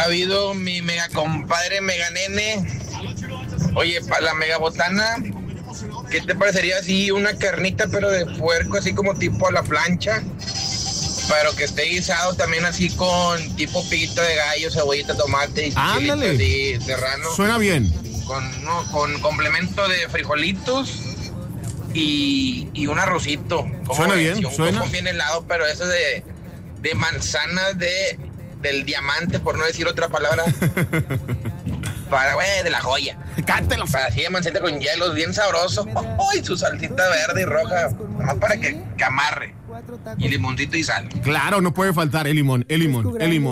habido mi mega compadre, mega nene. Oye, para la mega botana, ¿qué te parecería así una carnita pero de puerco, así como tipo a la plancha? Pero que esté guisado también así con tipo piquito de gallo, cebollita, tomate y ándale, chilitos serrano. Suena bien. Con complemento de frijolitos y un arrocito. Suena bien, un suena bien helado, pero eso de manzanas del diamante, por no decir otra palabra. Para, de la joya. Cántelo. Para así de manzana con hielos, bien sabroso. ¡Ay! Su salsita verde y roja. Nomás para que amarre. Y limoncito y sal. Claro, no puede faltar el limón. Nene,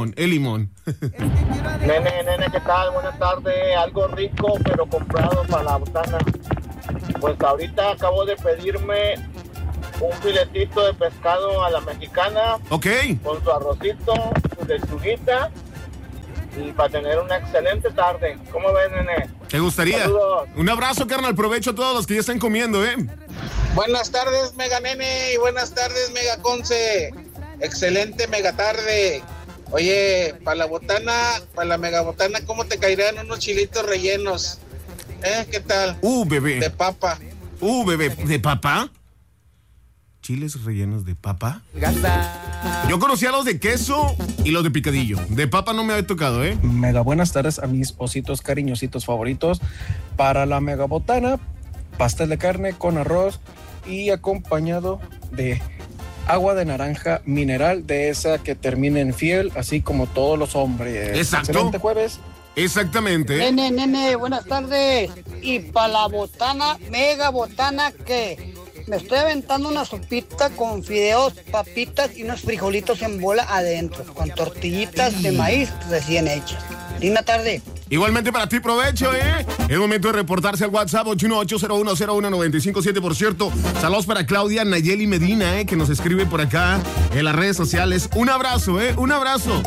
¿qué tal? Buenas tardes. Algo rico, pero comprado para la botana. Pues ahorita acabo de pedirme un filetito de pescado a la mexicana. Ok. Con su arrocito, su lechuguita. Y para tener una excelente tarde. ¿Cómo ven, nene? ¿Te gustaría? Saludos. Un abrazo, carnal. Provecho a todos los que ya están comiendo, Buenas tardes, mega nene, y buenas tardes, mega conce. Excelente mega tarde. Oye, para la mega botana, ¿cómo te caerían unos chilitos rellenos? ¿Qué tal? Bebé. De papa. Bebé. ¿De papa? ¿Chiles rellenos de papa? Yo conocía los de queso y los de picadillo. De papa no me había tocado, Mega buenas tardes a mis ositos cariñositos favoritos. Para la mega botana, pastel de carne con arroz y acompañado de agua de naranja mineral, de esa que termina en fiel, así como todos los hombres. Exacto. Excelente jueves. Exactamente. Nene, buenas tardes. Y para la botana, mega botana, que me estoy aventando una sopita con fideos, papitas y unos frijolitos en bola adentro, con tortillitas de maíz recién hechas. Linda tarde. Igualmente para ti, provecho, Es momento de reportarse al WhatsApp 818-0101-957. Por cierto, saludos para Claudia Nayeli Medina, que nos escribe por acá en las redes sociales. Un abrazo, un abrazo.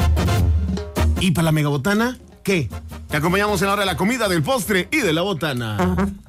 Y para la megabotana, ¿qué? Te acompañamos en la hora de la comida, del postre y de la botana.